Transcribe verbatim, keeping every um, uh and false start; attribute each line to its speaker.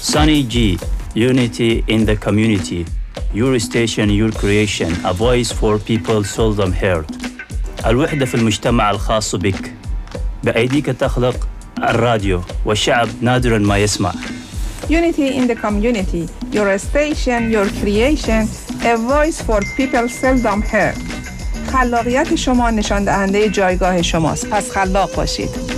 Speaker 1: Sunny G, unity in the community. Your station, your creation. A voice for people seldom heard. الوحدة في المجتمع الخاص بك. بأيديك تخلق الراديو والشعب نادراً ما يسمع.
Speaker 2: Unity in the community. Your station, your creation. A voice for people seldom heard. خلاقیت شما نشان دهنده جایگاه شماست. پس خلاق باشید.